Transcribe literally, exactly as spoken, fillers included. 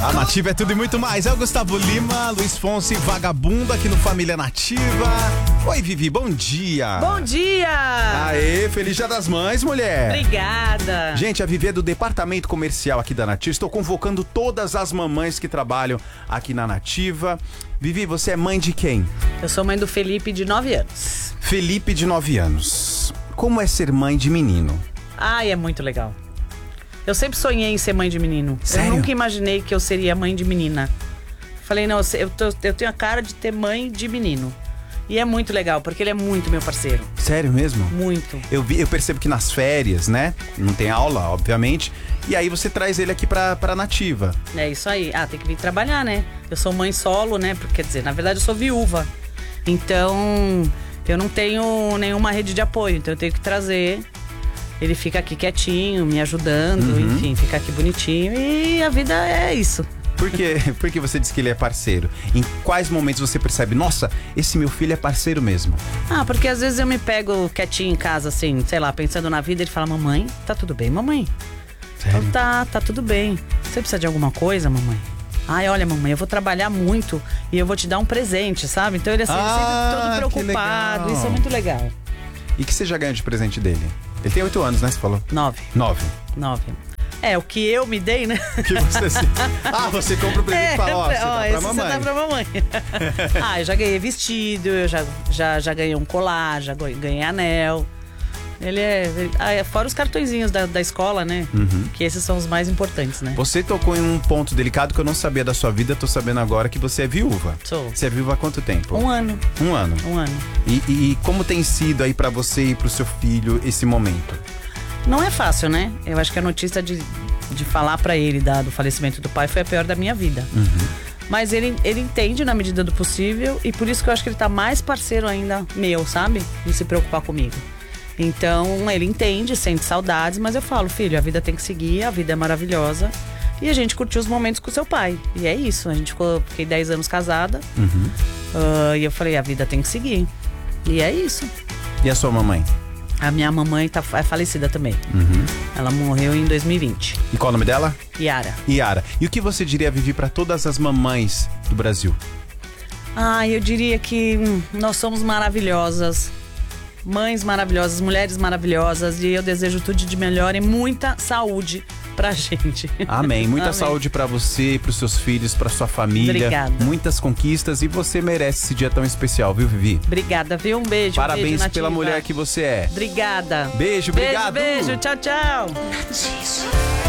A Nativa é tudo e muito mais. É o Gustavo Lima, Luiz Fonsi, vagabundo aqui no Família Nativa. Oi, Vivi, bom dia. Bom dia. Aê, feliz Dia das Mães, mulher. Obrigada. Gente, a Vivi é do departamento comercial aqui da Nativa. Estou convocando todas as mamães que trabalham aqui na Nativa. Vivi, você é mãe de quem? Eu sou mãe do Felipe, de nove anos. Felipe, de nove anos. Como é ser mãe de menino? Ai, é muito legal. Eu sempre sonhei em ser mãe de menino. Sério? Eu nunca imaginei que eu seria mãe de menina. Falei, não, eu, tô, eu tenho a cara de ter mãe de menino. E é muito legal, porque ele é muito meu parceiro. Sério mesmo? Muito. Eu, vi, eu percebo que nas férias, né? Não tem aula, obviamente. E aí você traz ele aqui pra, pra Nativa. É isso aí. Ah, tem que vir trabalhar, né? Eu sou mãe solo, né? Porque, quer dizer, na verdade eu sou viúva. Então, eu não tenho nenhuma rede de apoio. Então eu tenho que trazer. Ele fica aqui quietinho, me ajudando, Uhum. enfim, fica aqui bonitinho. E a vida é isso. Por quê? Por que você disse que ele é parceiro? Em quais momentos você percebe, nossa, esse meu filho é parceiro mesmo? Ah, porque às vezes eu me pego quietinho em casa, assim, sei lá, pensando na vida. Ele fala, mamãe, tá tudo bem, mamãe? Sério? Então tá, tá tudo bem. Você precisa de alguma coisa, mamãe? Ai, olha, mamãe, eu vou trabalhar muito e eu vou te dar um presente, sabe? Então ele assim, Ah, sempre todo que preocupado. legal. Isso é muito legal. E que você já ganhou de presente dele? Ele tem oito anos, né? Você falou? Nove. Nove. Nove. É, o que eu me dei, né? Que você se... Ah, você compra o presente e fala, ó, você ó, dá esse pra mamãe. Você dá pra mamãe. Ah, eu já ganhei vestido, eu já, já, já ganhei um colar, já ganhei anel. Ele é... ele- ah, é fora os cartõezinhos da, da escola, né? Uhum. Que esses são os mais importantes, né? Você tocou em um ponto delicado que eu não sabia da sua vida, tô sabendo agora que você é viúva. Sou. Você é viúva há quanto tempo? Um ano, Um ano. um ano. E, e- e como tem sido aí pra você e pro seu filho esse momento? Não é fácil, né? Eu acho que a notícia de, de falar pra ele da, do falecimento do pai foi a pior da minha vida. Mas ele, ele entende na medida do possível e por isso que eu acho que ele tá mais parceiro ainda meu, sabe? De se preocupar comigo. Então, ele entende, sente saudades, mas eu falo, filho, a vida tem que seguir, a vida é maravilhosa. E a gente curtiu os momentos com o seu pai. E é isso, a gente ficou, fiquei dez anos casada. Uhum. ah, e eu falei, a vida tem que seguir. E é isso. E a sua mamãe? A minha mamãe tá, é falecida também. Uhum. Ela morreu em dois mil e vinte. E qual o nome dela? Yara. Yara. E o que você diria, Vivi, pra todas as mamães do Brasil? Ah, eu diria que hum, nós somos maravilhosas. Mães maravilhosas, mulheres maravilhosas. E eu desejo tudo de melhor e muita saúde pra gente. Amém. Muita Amém. saúde pra você, pros seus filhos, pra sua família. Obrigada. Muitas conquistas e você merece esse dia tão especial, viu, Vivi? Obrigada, viu? Um beijo. Parabéns beijo, pela Nativa. mulher que você é. Obrigada. Beijo, obrigado. Beijo, beijo. Tchau, tchau.